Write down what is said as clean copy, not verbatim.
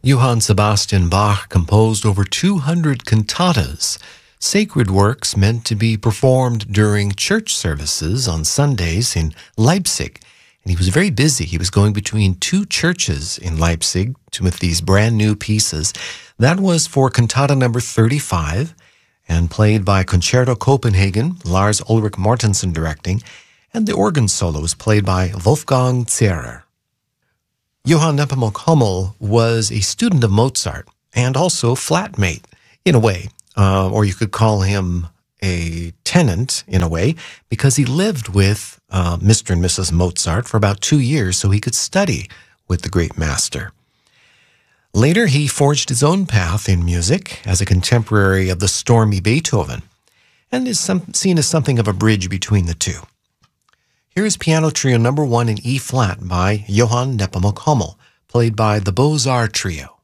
Johann Sebastian Bach composed over 200 cantatas, sacred works meant to be performed during church services on Sundays in Leipzig. And he was very busy. He was going between two churches in Leipzig with these brand new pieces. That was for cantata number 35 and played by Concerto Copenhagen, Lars Ulrich Mortensen directing, and the organ solo was played by Wolfgang Zehrer. Johann Nepomuk Hummel was a student of Mozart and also flatmate, in a way, or you could call him a tenant, in a way, because he lived with Mr. and Mrs. Mozart for about 2 years so he could study with the great master. Later, he forged his own path in music as a contemporary of the stormy Beethoven and is seen as something of a bridge between the two. Here is Piano Trio number 1 in E-flat by Johann Nepomuk Hummel, played by the Beaux-Arts Trio.